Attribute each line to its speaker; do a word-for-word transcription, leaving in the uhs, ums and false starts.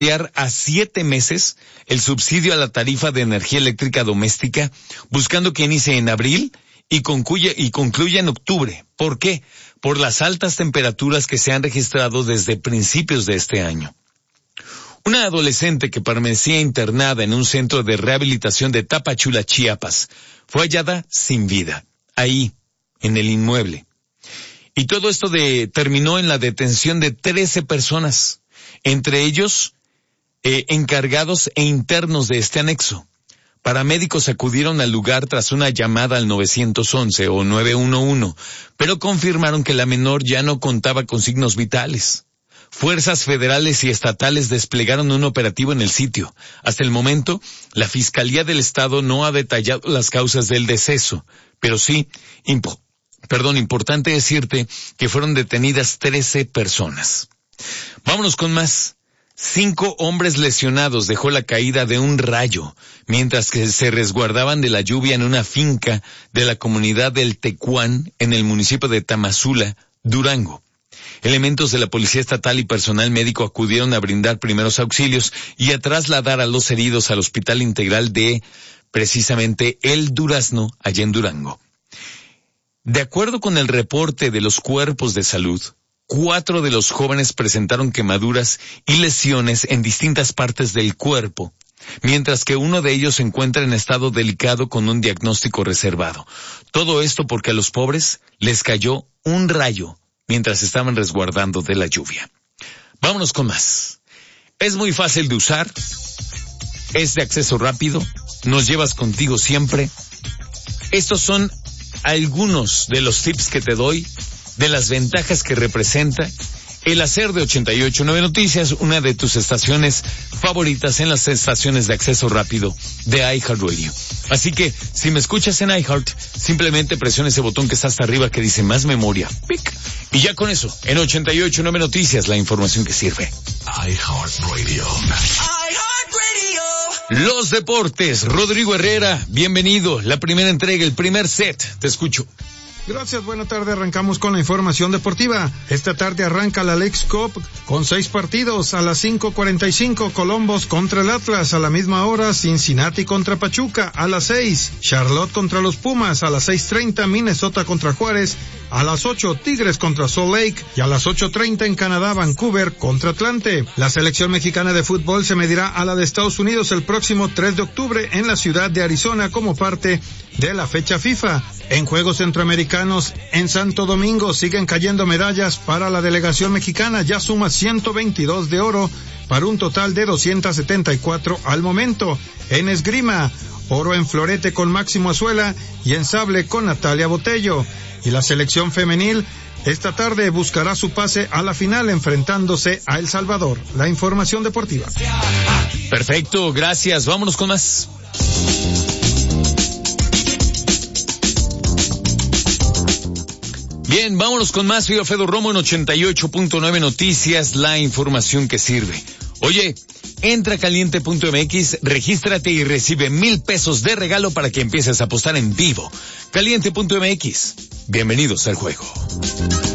Speaker 1: a siete meses el subsidio a la tarifa de energía eléctrica doméstica, buscando que inicie en abril y concluya, y concluya en octubre. ¿Por qué? Por las altas temperaturas que se han registrado desde principios de este año. Una adolescente que permanecía internada en un centro de rehabilitación de Tapachula, Chiapas, fue hallada sin vida, ahí, en el inmueble. Y todo esto de, terminó en la detención de trece personas, entre ellos eh, encargados e internos de este anexo. Paramédicos acudieron al lugar tras una llamada al nueve once o nueve uno uno, pero confirmaron que la menor ya no contaba con signos vitales. Fuerzas federales y estatales desplegaron un operativo en el sitio. Hasta el momento, la Fiscalía del Estado no ha detallado las causas del deceso, pero sí, impo- perdón, importante decirte que fueron detenidas trece personas. Vámonos con más. Cinco hombres lesionados dejó la caída de un rayo, mientras que se resguardaban de la lluvia en una finca de la comunidad del Tecuán, en el municipio de Tamazula, Durango. Elementos de la Policía Estatal y personal médico acudieron a brindar primeros auxilios y a trasladar a los heridos al Hospital Integral de, precisamente, El Durazno, allá en Durango. De acuerdo con el reporte de los cuerpos de salud, cuatro de los jóvenes presentaron quemaduras y lesiones en distintas partes del cuerpo, mientras que uno de ellos se encuentra en estado delicado con un diagnóstico reservado. Todo esto porque a los pobres les cayó un rayo mientras estaban resguardando de la lluvia. Vámonos con más. Es muy fácil de usar, es de acceso rápido, nos llevas contigo siempre. Estos son algunos de los tips que te doy, de las ventajas que representa el hacer de ochenta y ocho punto nueve Noticias una de tus estaciones favoritas en las estaciones de acceso rápido de iHeartRadio. Así que, si me escuchas en iHeart, simplemente presiona ese botón que está hasta arriba que dice más memoria. ¡Pic! Y ya con eso, en ochenta y ocho punto nueve Noticias, la información que sirve.
Speaker 2: iHeartRadio. iHeartRadio.
Speaker 1: Los deportes. Rodrigo Herrera, bienvenido. La primera entrega, el primer set. Te escucho.
Speaker 3: Gracias, buena tarde. Arrancamos con la información deportiva. Esta tarde arranca la Leagues Cup con seis partidos. A las cinco cuarenta y cinco, Columbus contra el Atlas. A la misma hora, Cincinnati contra Pachuca. A las seis, Charlotte contra los Pumas. A las seis treinta, Minnesota contra Juárez. A las ocho, Tigres contra Salt Lake. Y a las ocho treinta en Canadá, Vancouver contra Atlante. La selección mexicana de fútbol se medirá a la de Estados Unidos el próximo tres de octubre en la ciudad de Arizona como parte de la fecha FIFA. En Juegos Centroamericanos en Santo Domingo siguen cayendo medallas para la delegación mexicana. Ya suma ciento veintidós de oro para un total de doscientos setenta y cuatro al momento. En esgrima, oro en florete con Máximo Azuela y en sable con Natalia Botello. Y la selección femenil esta tarde buscará su pase a la final enfrentándose a El Salvador. La información deportiva.
Speaker 1: Perfecto, gracias. Vámonos con más. Bien, vámonos con más. Soy Alfredo Romo en ochenta y ocho punto nueve Noticias, la información que sirve. Oye, entra a caliente punto m x, regístrate y recibe mil pesos de regalo para que empieces a apostar en vivo. Caliente punto m x, bienvenidos al juego.